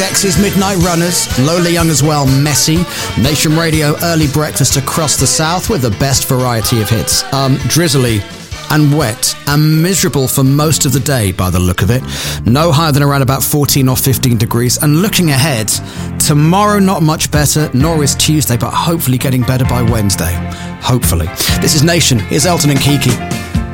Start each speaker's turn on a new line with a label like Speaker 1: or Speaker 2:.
Speaker 1: X's Midnight Runners, Lola Young as well, Messy, Nation Radio Early Breakfast across the south with the best variety of hits. Drizzly and wet and miserable for most of the day by the look of it. No higher than around about 14 or 15 degrees. And looking ahead, tomorrow not much better, nor is Tuesday, but hopefully getting better by Wednesday. Hopefully. This is Nation. Here's Elton and Kiki.